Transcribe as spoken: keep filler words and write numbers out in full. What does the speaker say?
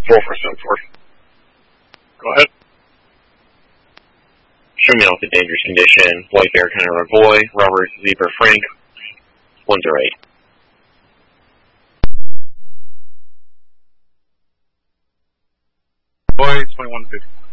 four four seven four. Go ahead. Show me off the dangerous condition. White Bear, Connor, Boy, Robert, Zebra, Frank, one zero eight. Boy, twenty-one fifty.